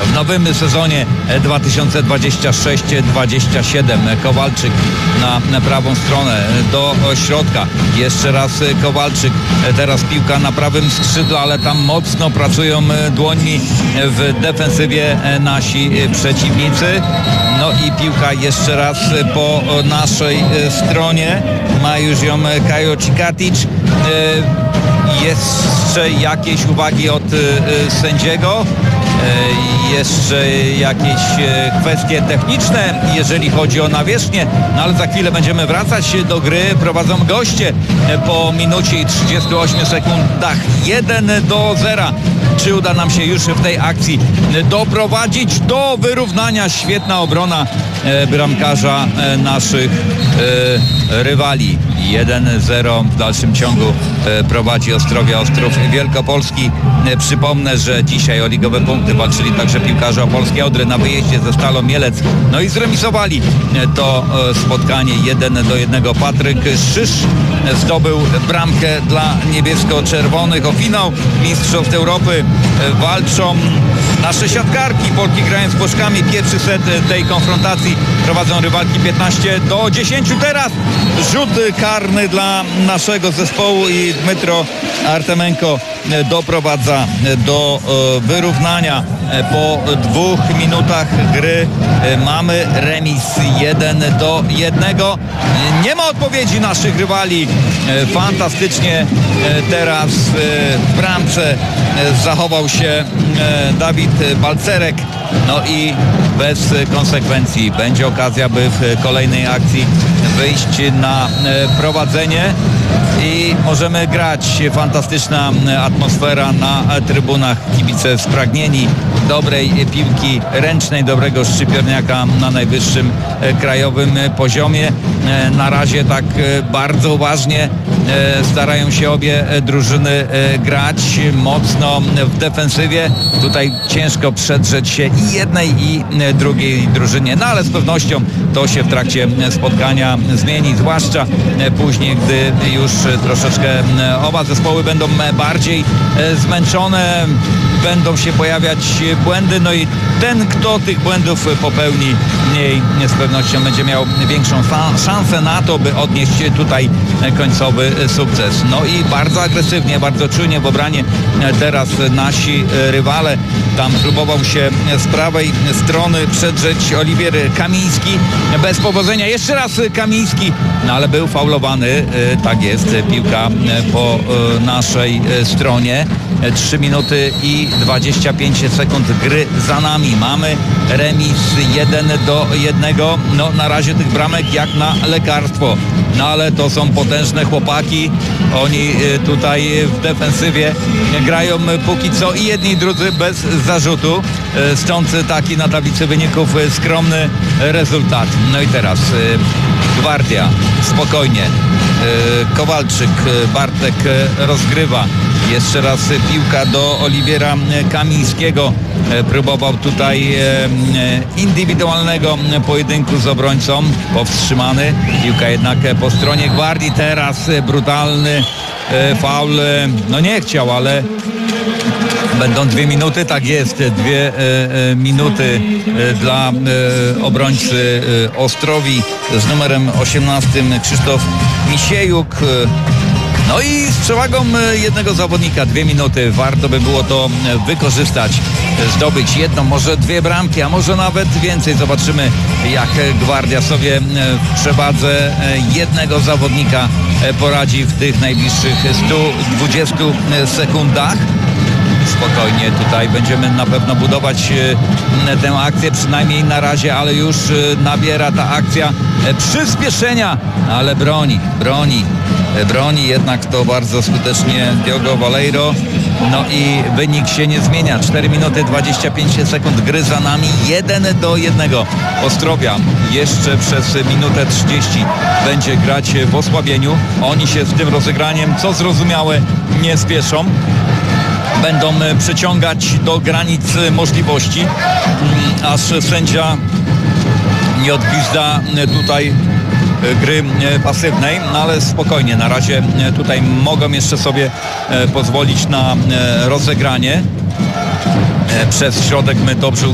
w nowym sezonie 2026-27. Kowalczyk na prawą stronę do środka. Jeszcze raz Kowalczyk. Teraz piłka na prawym skrzydle, ale tam mocno pracują dłońmi w defensywie nasi przeciwnicy. No i piłka jeszcze raz po naszej stronie. Ma już ją Kajo Cikatic. Jeszcze jakieś uwagi od sędziego. Jeszcze jakieś kwestie techniczne, jeżeli chodzi o nawierzchnię, no ale za chwilę będziemy wracać do gry. Prowadzą goście po minucie i 38 sekundach 1-0. Czy uda nam się już w tej akcji doprowadzić do wyrównania? Świetna obrona bramkarza naszych rywali. 1-0 w dalszym ciągu prowadzi Ostrowia Ostrów Wielkopolski. Przypomnę, że dzisiaj o ligowe punkty walczyli także piłkarze Opolskiej Odry na wyjeździe ze Stalą Mielec. No i zremisowali to spotkanie 1-1. Patryk Szysz zdobył bramkę dla niebiesko-czerwonych. O finał Mistrzostw Europy walczą nasze siatkarki. Polki grają z Płoszkami. Pierwszy set tej konfrontacji prowadzą rywalki 15-10. Teraz rzut karny dla naszego zespołu i Dmytro Artemenko doprowadza do wyrównania. Po 2 minutach gry mamy remis 1-1. Nie ma odpowiedzi naszych rywali. Fantastycznie teraz w bramce zachował się Dawid Balcerek. No i bez konsekwencji będzie okazja, by w kolejnej akcji wyjść na prowadzenie i możemy grać. Fantastyczna atmosfera na trybunach. Kibice spragnieni dobrej piłki ręcznej, dobrego szczypiorniaka na najwyższym krajowym poziomie. Na razie tak bardzo uważnie starają się obie drużyny grać mocno w defensywie. Tutaj ciężko przedrzeć się i jednej i drugiej drużynie, no ale z pewnością to się w trakcie spotkania zmieni, zwłaszcza później, gdy już troszeczkę oba zespoły będą bardziej zmęczone, będą się pojawiać błędy, no i ten, kto tych błędów popełni mniej, z pewnością będzie miał większą szansę na to, by odnieść tutaj końcowy sukces. No i bardzo agresywnie, bardzo czujnie w obranie teraz nasi rywale. Tam próbował się z prawej strony przedrzeć Oliwier Kamiński. Bez powodzenia. Jeszcze raz Kamiński, no ale był faulowany. Tak jest, piłka po naszej stronie. 3 minuty i 25 sekund gry za nami. Mamy remis 1-1. No na razie tych bramek jak na lekarstwo. No ale to są potężne chłopaki. Oni tutaj w defensywie grają póki co i jedni i drudzy bez zarzutu. Stąd taki na tablicy wyników skromny rezultat. No i teraz Gwardia spokojnie. Kowalczyk, Bartek rozgrywa. Jeszcze raz piłka do Oliwiera Kamińskiego. Próbował tutaj indywidualnego pojedynku z obrońcą. Powstrzymany. Piłka jednak po stronie Gwardii. Teraz brutalny faul. No nie chciał, ale będą 2 minuty, tak jest, 2 minuty dla obrońcy Ostrowi z numerem 18 Krzysztof Misiejuk. No i z przewagą jednego zawodnika 2 minuty. Warto by było to wykorzystać, zdobyć jedną, może 2 bramki, a może nawet więcej. Zobaczymy, jak Gwardia sobie w przewadze jednego zawodnika poradzi w tych najbliższych 120 sekundach. Spokojnie tutaj będziemy na pewno budować tę akcję, przynajmniej na razie, ale już nabiera ta akcja przyspieszenia, ale broni jednak to bardzo skutecznie Diogo Valeiro. No i wynik się nie zmienia. 4 minuty 25 sekund gry za nami. 1-1. Ostrowia jeszcze przez minutę 30 będzie grać w osłabieniu. Oni się z tym rozegraniem, co zrozumiałe, nie spieszą. Będą przeciągać do granic możliwości, aż sędzia nie odgwizda tutaj gry pasywnej, no ale spokojnie, na razie tutaj mogą jeszcze sobie pozwolić na rozegranie. Przez środek my dobrze